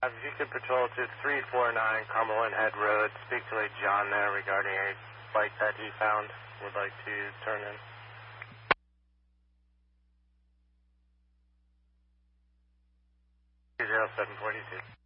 If you could patrol to 349 Cumberland Head Road, speak to a John there regarding a bike that he found, would like to turn in. 0742.